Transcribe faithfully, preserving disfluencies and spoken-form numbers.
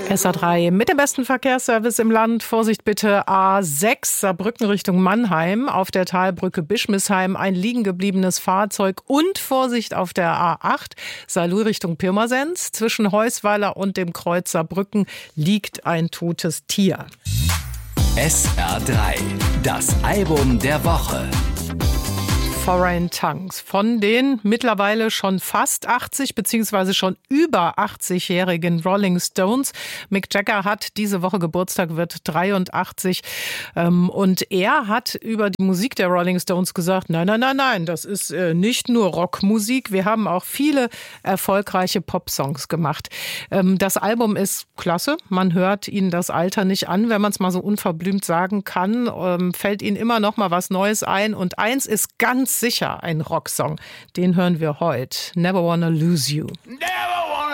S A drei mit dem besten Verkehrsservice im Land. Vorsicht bitte, A sechs, Saarbrücken Richtung Mannheim. Auf der Talbrücke Bischmisheim ein liegen gebliebenes Fahrzeug. Und Vorsicht auf der A acht, Saarlouis Richtung Pirmasens. Zwischen Heusweiler und dem Kreuz Saarbrücken liegt ein totes Tier. S R drei, das Album der Woche. Foreign Tongues von den mittlerweile schon fast achtzig beziehungsweise schon über achtzig-jährigen Rolling Stones. Mick Jagger hat diese Woche Geburtstag, wird dreiundachtzig. Und er hat über die Musik der Rolling Stones gesagt, nein, nein, nein, nein, das ist nicht nur Rockmusik. Wir haben auch viele erfolgreiche Popsongs gemacht. Das Album ist klasse. Man hört ihnen das Alter nicht an, wenn man es mal so unverblümt sagen kann. Fällt ihnen immer noch mal was Neues ein. Und eins ist ganz sicher ein Rocksong. Den hören wir heute. Never Wanna Lose You. Never